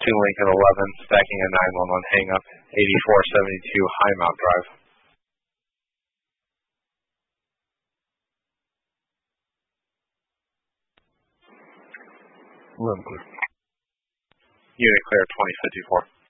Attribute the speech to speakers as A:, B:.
A: to Lincoln 11, stacking a 911 hang-up, 8472 Highmount Drive.
B: Room clear.
A: Unit clear 2054.